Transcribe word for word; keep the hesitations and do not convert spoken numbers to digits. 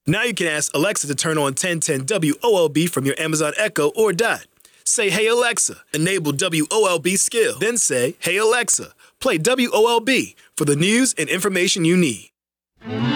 Now you can ask Alexa to turn on ten ten W O L B from your Amazon Echo or Dot. Say, "Hey Alexa," enable W O L B skill. Then say, "Hey Alexa, play W O L B for the news and information you need."